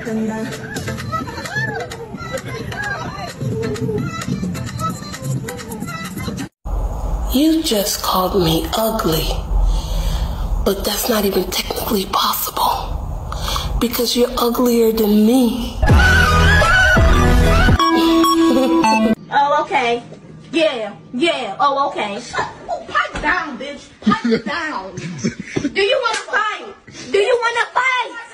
You just called me ugly, but that's not even technically possible because you're uglier than me. Oh, okay. Yeah. Oh, okay. Oh, pipe down, bitch. Pipe down. Do you want to fight?